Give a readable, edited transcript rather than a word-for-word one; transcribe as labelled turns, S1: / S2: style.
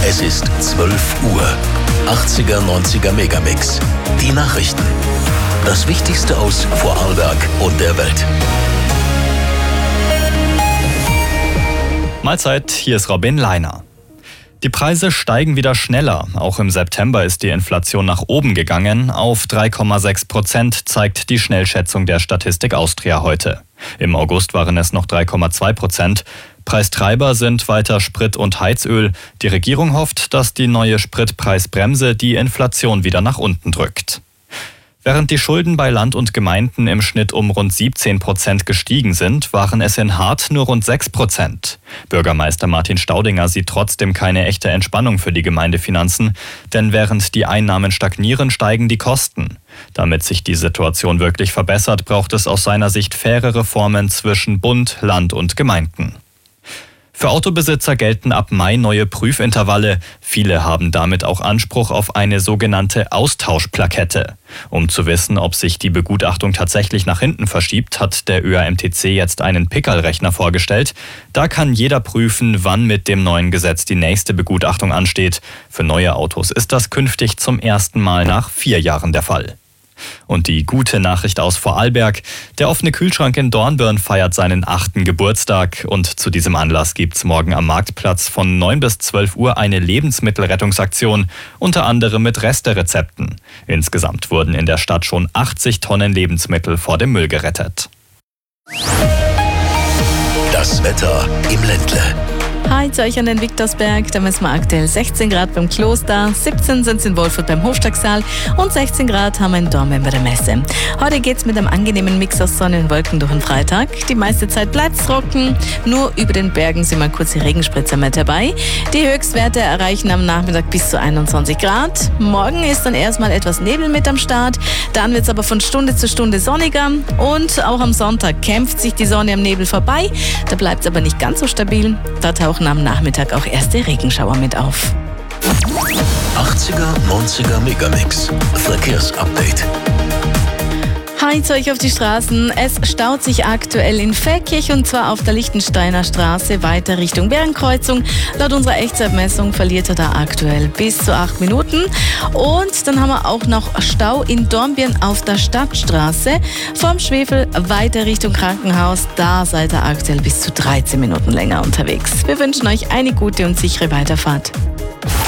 S1: Es ist 12 Uhr. 80er, 90er Megamix. Die Nachrichten. Das Wichtigste aus Vorarlberg und der Welt.
S2: Mahlzeit, hier ist Robin Leiner. Die Preise steigen wieder schneller. Auch im September ist die Inflation nach oben gegangen. Auf 3,6% zeigt die Schnellschätzung der Statistik Austria heute. Im August waren es noch 3,2%. Preistreiber sind weiter Sprit und Heizöl. Die Regierung hofft, dass die neue Spritpreisbremse die Inflation wieder nach unten drückt. Während die Schulden bei Land und Gemeinden im Schnitt um rund 17% gestiegen sind, waren es in Hart nur rund 6%. Bürgermeister Martin Staudinger sieht trotzdem keine echte Entspannung für die Gemeindefinanzen, denn während die Einnahmen stagnieren, steigen die Kosten. Damit sich die Situation wirklich verbessert, braucht es aus seiner Sicht faire Reformen zwischen Bund, Land und Gemeinden. Für Autobesitzer gelten ab Mai neue Prüfintervalle. Viele haben damit auch Anspruch auf eine sogenannte Austauschplakette. Um zu wissen, ob sich die Begutachtung tatsächlich nach hinten verschiebt, hat der ÖAMTC jetzt einen Pickerl-Rechner vorgestellt. Da kann jeder prüfen, wann mit dem neuen Gesetz die nächste Begutachtung ansteht. Für neue Autos ist das künftig zum ersten Mal nach 4 Jahren der Fall. Und die gute Nachricht aus Vorarlberg: Der offene Kühlschrank in Dornbirn feiert seinen 8. Geburtstag und zu diesem Anlass gibt's morgen am Marktplatz von 9 bis 12 Uhr eine Lebensmittelrettungsaktion, unter anderem mit Resterezepten. Insgesamt wurden in der Stadt schon 80 Tonnen Lebensmittel vor dem Müll gerettet.
S1: Das Wetter im Ländle.
S3: Hi, zu euch an den Viktorsberg. Da messen wir aktuell 16 Grad beim Kloster, 17 sind es in Wolfurt beim Hofstagsaal und 16 Grad haben wir in Dornbirn bei der Messe. Heute geht's mit einem angenehmen Mix aus Sonne und Wolken durch den Freitag. Die meiste Zeit bleibt's trocken, nur über den Bergen sind mal kurze Regenspritzer mit dabei. Die Höchstwerte erreichen am Nachmittag bis zu 21 Grad. Morgen ist dann erstmal etwas Nebel mit am Start, dann wird's aber von Stunde zu Stunde sonniger und auch am Sonntag kämpft sich die Sonne am Nebel vorbei. Da bleibt's aber nicht ganz so stabil. Da tauchen am Nachmittag auch erste Regenschauer mit auf.
S1: 80er, 90er Megamix. Verkehrsupdate.
S3: Hi, zu euch auf die Straßen. Es staut sich aktuell in Feldkirch und zwar auf der Lichtensteiner Straße weiter Richtung Bärenkreuzung. Laut unserer Echtzeitmessung verliert er da aktuell bis zu 8 Minuten. Und dann haben wir auch noch Stau in Dornbirn auf der Stadtstraße. Vom Schwefel weiter Richtung Krankenhaus. Da seid ihr aktuell bis zu 13 Minuten länger unterwegs. Wir wünschen euch eine gute und sichere Weiterfahrt.